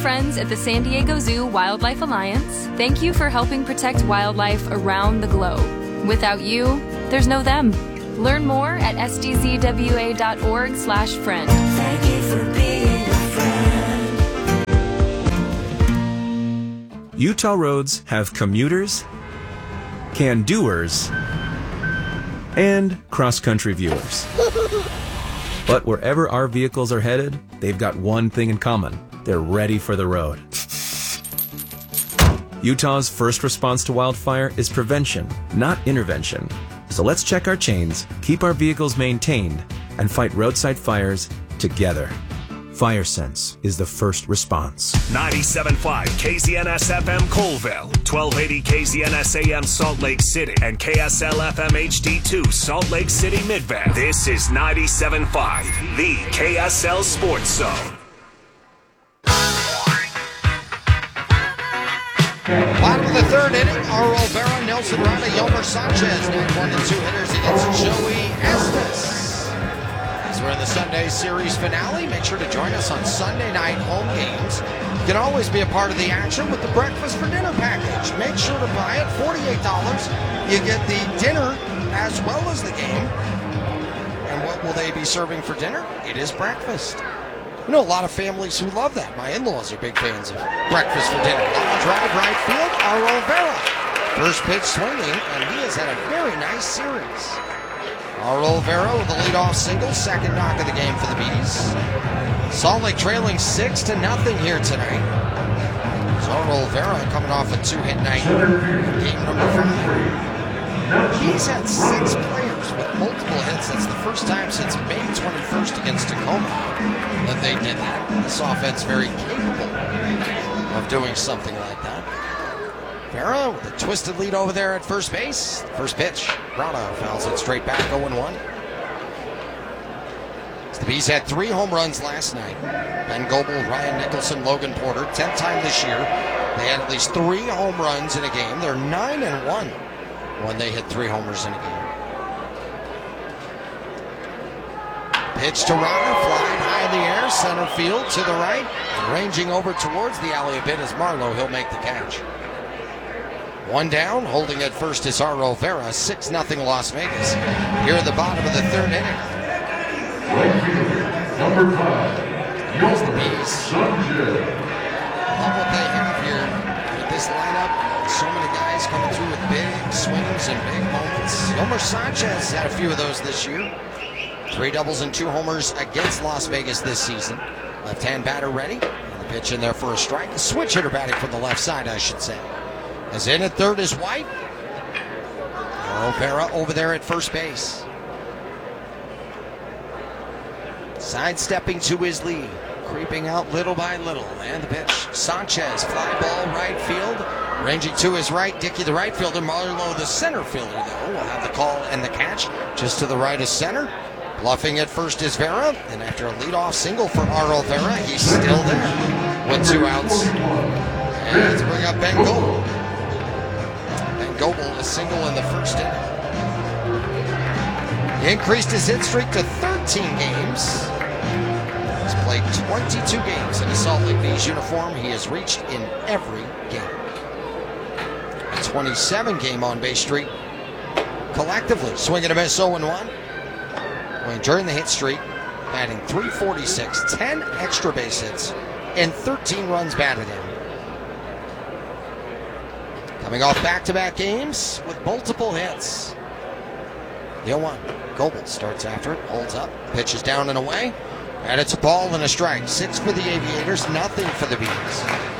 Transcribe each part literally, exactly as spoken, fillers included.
friends at the San Diego Zoo Wildlife Alliance, thank you for helping protect wildlife around the globe. Without you, there's no them. Learn more at s d z w a dot org slash friend. Thank you for being a friend. Utah roads have commuters, can-doers, and cross-country viewers. But wherever our vehicles are headed, they've got one thing in common. They're ready for the road. Utah's first response to wildfire is prevention, not intervention. So let's check our chains, keep our vehicles maintained, and fight roadside fires together. FireSense is the first response. ninety-seven point five K Z N S F M Colville, twelve eighty K Z N S A M Salt Lake City, and K S L F M H D two Salt Lake City Midvale. This is ninety-seven point five, the K S L Sports Zone. Bottom of the third inning, Arlo Vera, Nelson Rada, Yelmer Sanchez, nine one and two hitters against Joey Estes. As we're in the Sunday series finale, make sure to join us on Sunday night home games. You can always be a part of the action with the breakfast for dinner package. Make sure to buy it, forty-eight dollars. You get the dinner as well as the game. And what will they be serving for dinner? It is breakfast. I know a lot of families who love that. My in-laws are big fans of breakfast for dinner. Line drive right field, Arlo Vera. First pitch swinging, and he has had a very nice series. Arlo Vera with a leadoff single, second knock of the game for the Bees. Salt Lake trailing six to nothing here tonight. Arlo Vera coming off a two-hit night, game number five. He's had six players with multiple hits. That's the first time since May twenty-first against Tacoma that they did that. This offense very capable of doing something like that. Vera with a twisted lead over there at first base. First pitch, Rada fouls it straight back, oh and one. The Bees had three home runs last night. Ben Goebel, Ryan Nicholson, Logan Porter, tenth time this year. They had at least three home runs in a game. They're nine and one when they hit three homers in a game. Pitch to Rada, flying high in the air, center field to the right, and ranging over towards the alley a bit is Marlowe. He'll make the catch. One down, holding at first is Arlo Vera, six nothing Las Vegas. Here at the bottom of the third inning. Number five, Here's the Bees. Love what they have here with this lineup. So many guys coming through with big swings and big moments. Yelmer Sanchez had a few of those this year. Three doubles and two homers against Las Vegas this season. Left-hand batter ready. And the pitch in there for a strike. A switch hitter batting from the left side, I should say. As in at third is White. Vera over there at first base. Sidestepping to his lead. Creeping out little by little. And the pitch. Sanchez, fly ball right field. Ranging to his right, Dickey the right fielder. Marlowe the center fielder, though, will have the call and the catch. Just to the right of center. Bluffing at first is Vera. And after a leadoff single for Arlo Vera, he's still there with two outs. And let's bring up Ben Goebel. Ben Goebel, a single in the first inning. He increased his hit streak to thirteen games. He's played twenty-two games in a Salt Lake Bees uniform. He has reached in every game. A twenty-seven game on-base streak collectively. Swinging a miss, oh and one. When during the hit streak, batting three forty-six, ten extra base hits, and thirteen runs batted in. Coming off back-to-back games with multiple hits. The oh one. Goebel starts after it, holds up, pitches down and away, and it's a ball and a strike. Six for the Aviators, nothing for the Bees.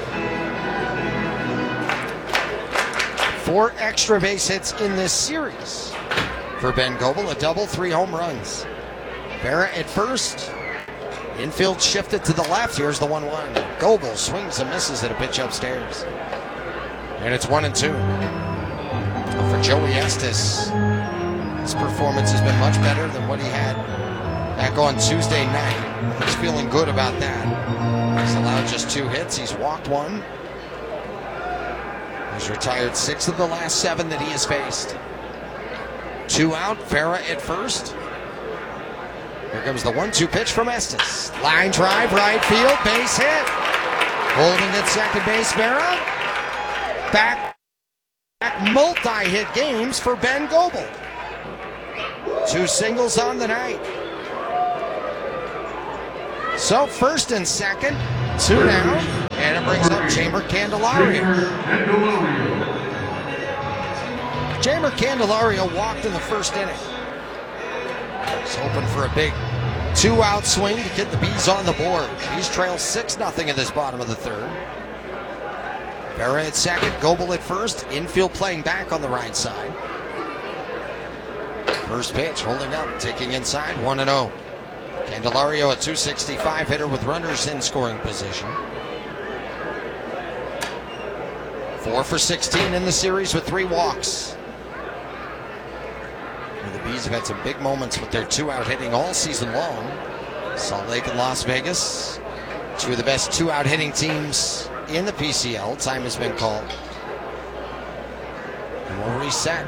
Four extra base hits in this series for Ben Goebel, a double, three home runs. Vera at first, infield shifted to the left. Here's the one one. Goebel swings and misses at a pitch upstairs. And it's one and two. For Joey Estes, his performance has been much better than what he had back on Tuesday night. He's feeling good about that. He's allowed just two hits. He's walked one. He's retired six of the last seven that he has faced. Two out, Vera at first. Here comes the one two pitch from Estes. Line drive, right field, base hit. Holding at second base, Vera. Back, back multi-hit games for Ben Goebel. Two singles on the night. So first and second, two down, and it brings up Jeimer Candelario. Jeimer Candelario walked in the first inning. He's hoping for a big two-out swing to get the Bees on the board. Bees trail six nothing in this bottom of the third. Vera at second, Goebel at first, infield playing back on the right side. First pitch, holding up, taking inside, one and oh. Candelario, a two sixty-five hitter with runners in scoring position. Four for sixteen in the series with three walks. The Bees have had some big moments with their two-out hitting all season long. Salt Lake and Las Vegas, two of the best two-out hitting teams in the P C L. Time has been called. And we'll reset.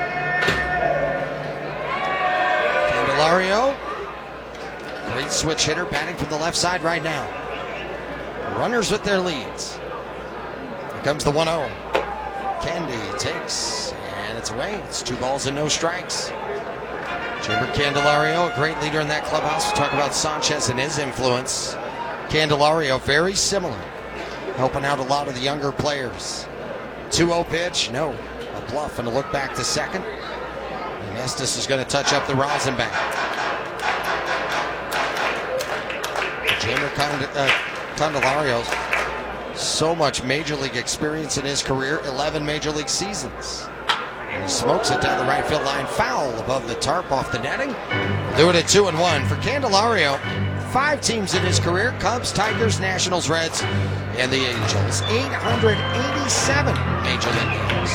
Candelario, great switch hitter, batting from the left side right now. Runners with their leads. Here comes the one oh. Candy takes, and it's away. It's two balls and no strikes. Jeimer Candelario, a great leader in that clubhouse. We talk about Sanchez and his influence. Candelario, very similar, helping out a lot of the younger players. two oh pitch, no. A bluff and a look back to second. And Estes is going to touch up the rosin back. Jeimer Candelario, so much major league experience in his career, eleven major league seasons. And he smokes it down the right field line, foul above the tarp off the netting. We'll do it at two and one. For Candelario, five teams in his career: Cubs, Tigers, Nationals, Reds, and the Angels. eight hundred eighty-seven major league games.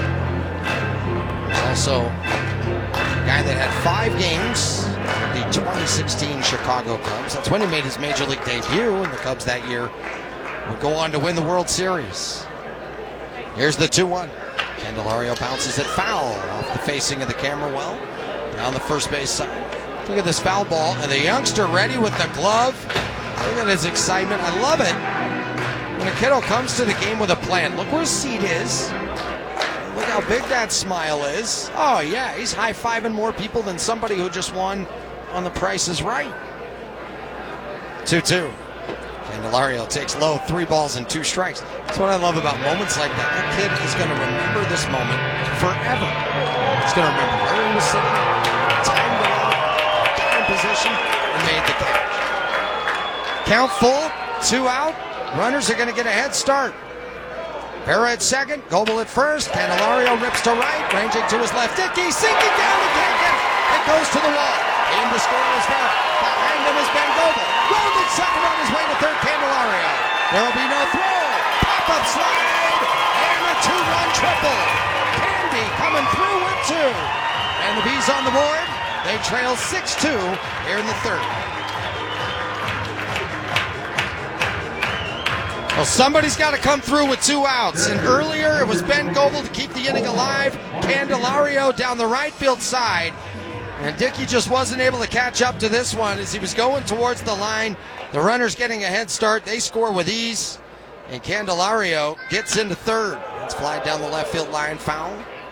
He's also a guy that had five games with the twenty sixteen Chicago Cubs. That's when he made his major league debut, and the Cubs that year would go on to win the World Series. Here's the two one. Candelario bounces it foul off the facing of the camera well. Down the first base side. Look at this foul ball, and the youngster ready with the glove. Look at his excitement. I love it. When a kiddo comes to the game with a plan. Look where his seat is. Look how big that smile is. Oh yeah, he's high-fiving more people than somebody who just won on The Price is Right. two two. Candelario takes low, three balls and two strikes. That's what I love about moments like that. The kid is going to remember this moment forever. He's going to remember where he was sitting, timed it out, got in position, and made the catch. Count full, two out. Runners are going to get a head start. Vera at second, Goebel at first. Candelario rips to right, ranging to his left. Dickey sinking down, he can't get it. It goes to the wall. In to score is Vera. Behind him is Ben Goebel. Rolled second on his way to third, Candelario. There will be no throw. Pop-up slide. And a two-run triple. Candy coming through with two. And the Bees on the board. They trail six two here in the third. Well, somebody's got to come through with two outs. And earlier it was Ben Goebel to keep the inning alive. Candelario down the right field side. And Dickey just wasn't able to catch up to this one as he was going towards the line. The runner's getting a head start. They score with ease. And Candelario gets into third. It's fly down the left field line, foul.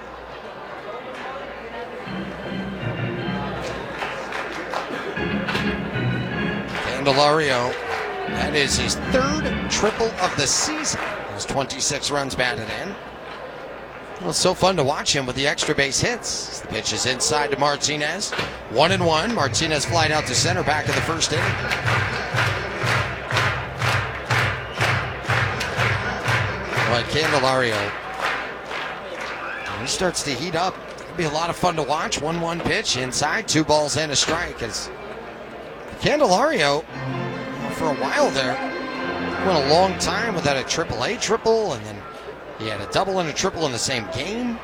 Candelario, that is his third triple of the season. There's twenty-six runs batted in. Well, it's so fun to watch him with the extra base hits. The pitch is inside to Martinez. One and one. Martinez flying out to center back in the first inning. Well, Candelario, he starts to heat up. It'll be a lot of fun to watch. one one pitch inside, two balls and a strike. As Candelario, for a while there, went a long time without a triple A triple, and then he had a double and a triple in the same game.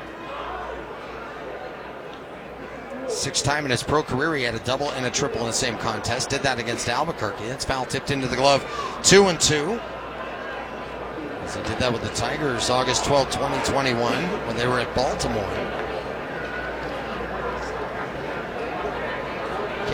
Sixth time in his pro career, he had a double and a triple in the same contest. Did that against Albuquerque. That's foul tipped into the glove. Two and two. As he did that with the Tigers August twelfth, twenty twenty-one, when they were at Baltimore.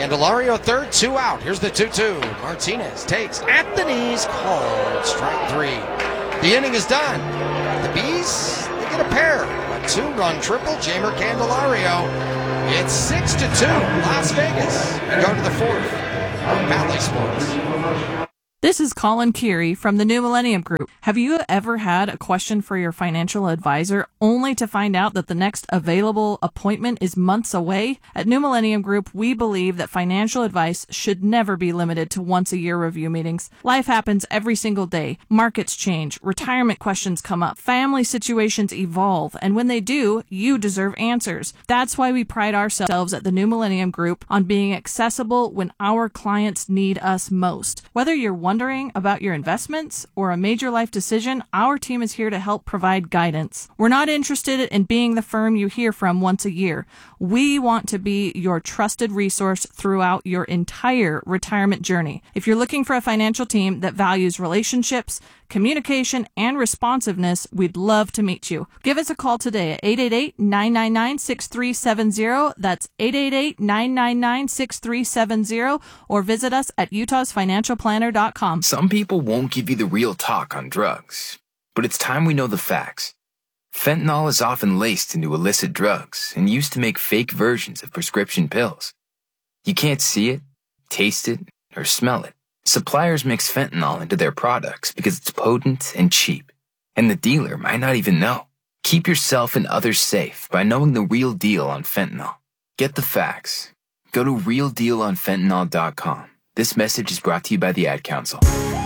Candelario third, two out. Here's the two two. Martinez takes at the knees, called strike three. The inning is done. The Bees, they get a pair. A two-run triple, Jeimer Candelario. It's six to two, Las Vegas. We go to the fourth on Valley Sports. This is Colin Keary from the New Millennium Group. Have you ever had a question for your financial advisor only to find out that the next available appointment is months away? At New Millennium Group, we believe that financial advice should never be limited to once-a-year review meetings. Life happens every single day. Markets change, retirement questions come up, family situations evolve, and when they do, you deserve answers. That's why we pride ourselves at the New Millennium Group on being accessible when our clients need us most. Whether you're one Wondering about your investments or a major life decision, our team is here to help provide guidance. We're not interested in being the firm you hear from once a year. We want to be your trusted resource throughout your entire retirement journey. If you're looking for a financial team that values relationships, communication, and responsiveness, we'd love to meet you. Give us a call today at eight eight eight, nine nine nine, six three seven zero. That's eight eight eight, nine nine nine, six three seven zero, or visit us at utahs financial planner dot com. Some people won't give you the real talk on drugs, but it's time we know the facts. Fentanyl is often laced into illicit drugs and used to make fake versions of prescription pills. You can't see it, taste it, or smell it. Suppliers mix fentanyl into their products because it's potent and cheap, and the dealer might not even know. Keep yourself and others safe by knowing the real deal on fentanyl. Get the facts. Go to real deal on fentanyl dot com. This message is brought to you by the Ad Council.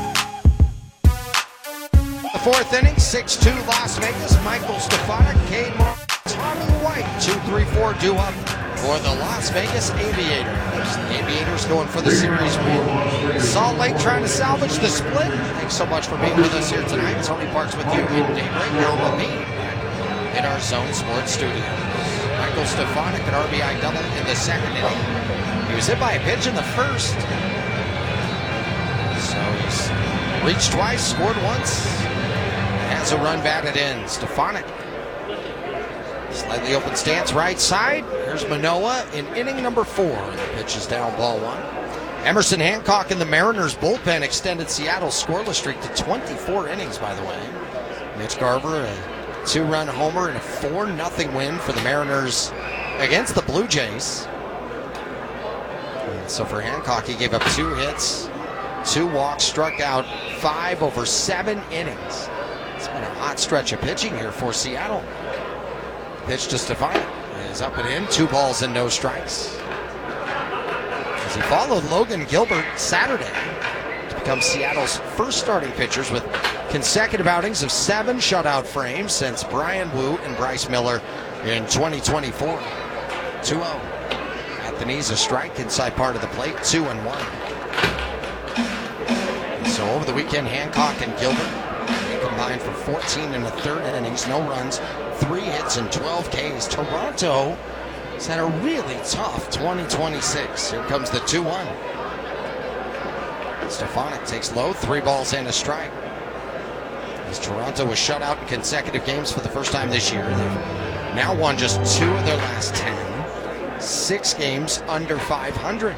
The fourth inning, six two Las Vegas. Michael Stefanik, Cade Moore, Tommy White, two three four due up for the Las Vegas Aviators. The Aviators going for the series win. Salt Lake trying to salvage the split. Thanks so much for being with us here tonight. Tony Parks with you in Daybreak. Now with me in our Zone Sports Studios. Michael Stefanik, an R B I double in the second inning. He was hit by a pitch in the first. So he's reached twice, scored once. Has a run batted in. Stefanik. Slightly open stance, right side. Here's Manoah in inning number four. The pitch is down, ball one. Emerson Hancock in the Mariners bullpen extended Seattle's scoreless streak to twenty-four innings, by the way. Mitch Garver, a two-run homer and a four nothing win for the Mariners against the Blue Jays. And so for Hancock, he gave up two hits, two walks, struck out five over seven innings. It's been a hot stretch of pitching here for Seattle. Pitch to Stefanik is up and in. Two balls and no strikes. As he followed Logan Gilbert Saturday to become Seattle's first starting pitchers with consecutive outings of seven shutout frames since Brian Wu and Bryce Miller in twenty twenty-four. two oh. At the knees, a strike inside part of the plate. two and one. So over the weekend, Hancock and Gilbert combined for fourteen and a third innings, no runs, three hits and twelve Ks. Toronto has had a really tough twenty twenty-six. Here comes the two one. Stefanik takes low, three balls and a strike. As Toronto was shut out in consecutive games for the first time this year, they've now won just two of their last ten. Six games under five hundred.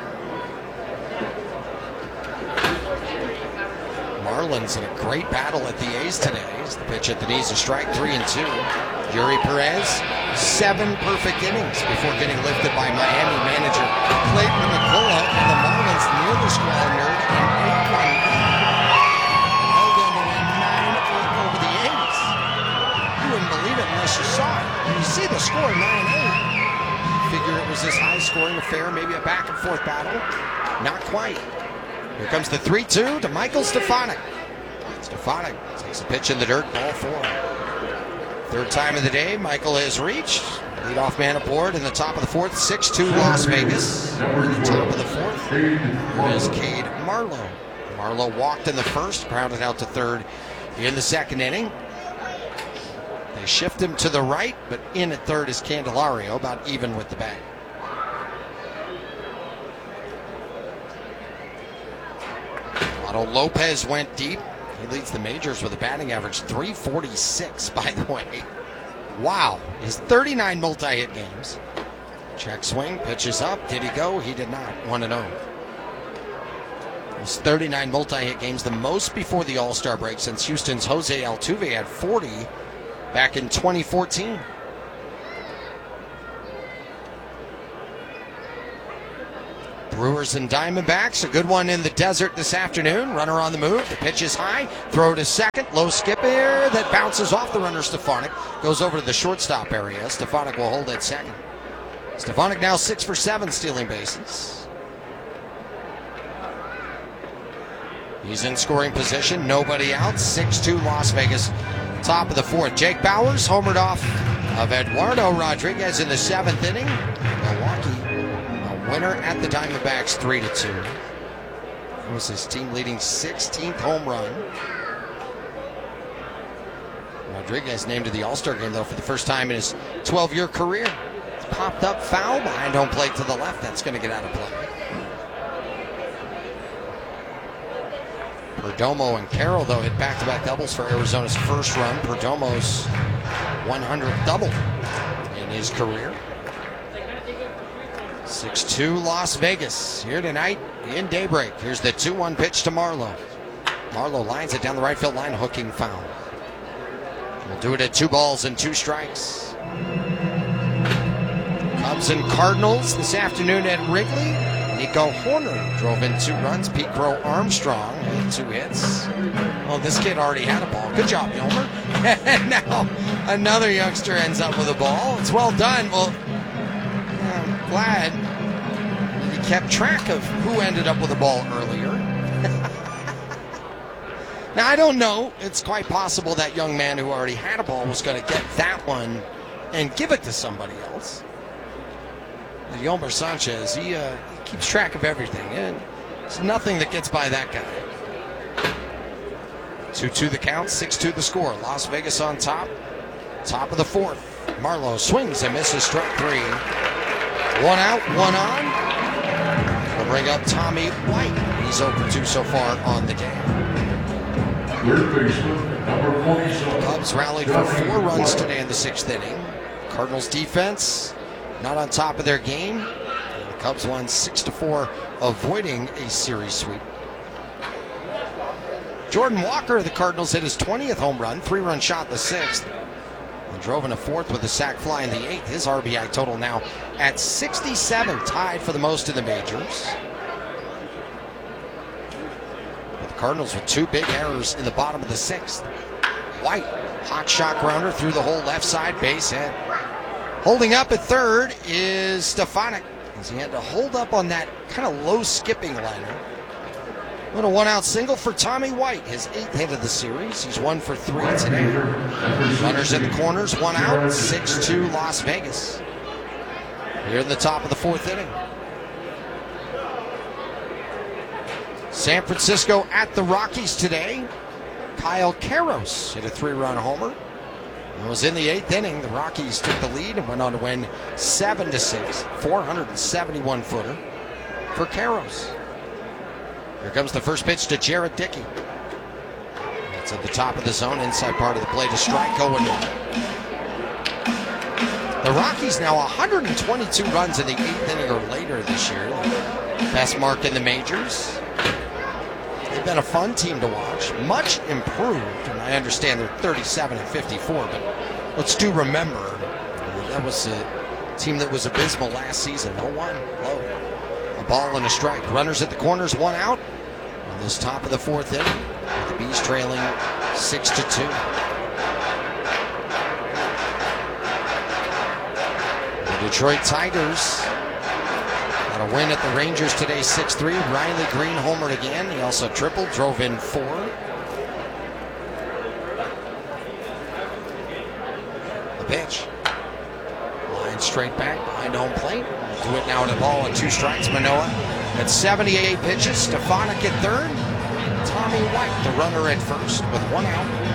Marlins in a great battle at the A's today. As the pitch at the knees, a strike, three and two. Yuri Perez, seven perfect innings before getting lifted by Miami manager Clayton McCullough, and the Marlins nearly squandered an eight one lead. Held them to win nine eight over the A's. You wouldn't believe it unless you saw it. When you see the score nine eight, you figure it was this high-scoring affair, maybe a back-and-forth battle. Not quite. Here comes the three two to Michael Stefanik. Stefanik takes a pitch in the dirt, ball four. Third time of the day, Michael has reached. Leadoff man aboard in the top of the fourth, six two Las Vegas. We're in the top of the fourth. Here is Cade Marlowe. Marlowe walked in the first, grounded out to third in the second inning. They shift him to the right, but in at third is Candelario, about even with the bag. Otto Lopez went deep. He leads the majors with a batting average three forty-six, by the way. Wow. His thirty-nine multi-hit games. Check swing, pitches up. Did he go? He did not. one and oh. It's thirty-nine multi-hit games, the most before the All-Star break since Houston's Jose Altuve had forty back in twenty fourteen. Brewers and Diamondbacks, a good one in the desert this afternoon. Runner on the move, the pitch is high, throw to second, low skip here that bounces off the runner Stefanik, goes over to the shortstop area. Stefanik will hold at second. Stefanik now six for seven stealing bases. He's in scoring position, nobody out, six two Las Vegas, top of the fourth. Jake Bauers homered off of Eduardo Rodriguez in the seventh inning. Milwaukee winner at the Diamondbacks three to two. It was his team leading sixteenth home run. Rodriguez named to the All-Star game, though, for the first time in his twelve-year career. It's popped up foul behind home plate to the left. That's going to get out of play. Perdomo and Carroll, though, hit back-to-back doubles for Arizona's first run. Perdomo's one hundredth double in his career. six two Las Vegas here tonight in daybreak. Here's the two one pitch to Marlowe. Marlowe lines it down the right field line, hooking foul. We'll do it at two balls and two strikes. Cubs and Cardinals this afternoon at Wrigley. Nico Horner drove in two runs. Pete Crow Armstrong had two hits. Well, this kid already had a ball. Good job, Yolmer. And now another youngster ends up with a ball. It's well done. Well, I'm glad he kept track of who ended up with a ball earlier. Now, I don't know. It's quite possible that young man who already had a ball was going to get that one and give it to somebody else. Yolmer Sanchez, he, uh, he keeps track of everything, and it's nothing that gets by that guy. two two the count, six two the score. Las Vegas on top. Top of the fourth. Marlowe swings and misses, strike three. One out, one on. We'll bring up Tommy White. He's zero for two so far on the day. Cubs rallied for four runs today in the sixth inning. Cardinals defense not on top of their game. The Cubs won six to four, avoiding a series sweep. Jordan Walker of the Cardinals hit his twentieth home run, three-run shot in the sixth. And drove in a fourth with a sac fly in the eighth. His R B I total now at sixty-seven, tied for the most in the majors. But the Cardinals with two big errors in the bottom of the sixth. White, hot shot grounder through the whole left side, base hit. Holding up at third is Stefanik, as he had to hold up on that kind of low skipping liner. What a one-out single for Tommy White, his eighth hit of the series. He's one for three today. Runners in the corners, one out, six two Las Vegas. Here in the top of the fourth inning. San Francisco at the Rockies today. Kyle Karros hit a three-run homer. It was in the eighth inning. The Rockies took the lead and went on to win seven to six, four seventy-one footer for Karros. Here comes the first pitch to Jared Dickey. It's at the top of the zone, inside part of the plate. A strike going in. The Rockies now one hundred twenty-two runs in the eighth inning or later this year. Best mark in the majors. They've been a fun team to watch. Much improved, and I understand they're thirty-seven and fifty-four, but let's do remember that was a team that was abysmal last season. oh one, low. A ball and a strike. Runners at the corners, one out. On this top of the fourth inning, the Bees trailing six to two. The Detroit Tigers got a win at the Rangers today, six three. Riley Green homered again. He also tripled, drove in four. The pitch. Line straight back behind home plate. Do it now at a ball and two strikes. Manoah at seventy-eight pitches. Stefanik at third. Tommy White, the runner at first, with one out.